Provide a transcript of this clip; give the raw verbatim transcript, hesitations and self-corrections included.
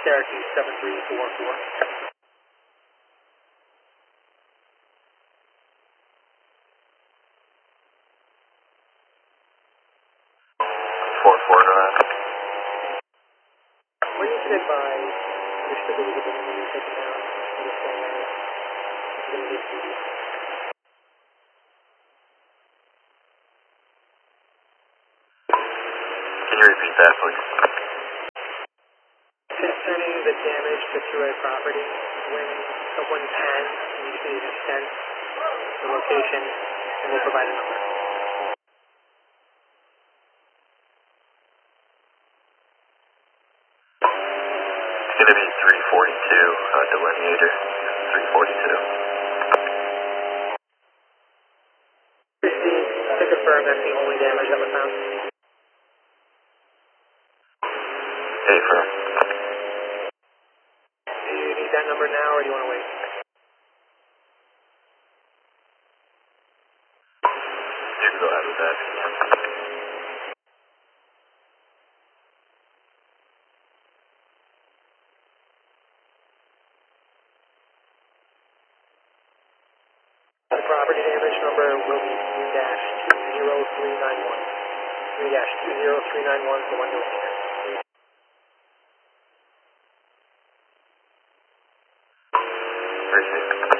Syracuse seven three four four. four four nine. When you can advise, understood that we get the number taken down, understand that it's going to be easy. Can you repeat that, please? Concerning the damage to two-way property, when someone can, you just need to send the location and we'll provide a number. It's going to be three forty-two, uh, delineator, three forty-two. Christine, to confirm that's the only damage that was found. Hey, firm. Do you need that number now or do you want to wait? You can go ahead with that. The property damage number will be three dash two zero three nine one. three dash two zero three nine one for one millimeter. Appreciate it.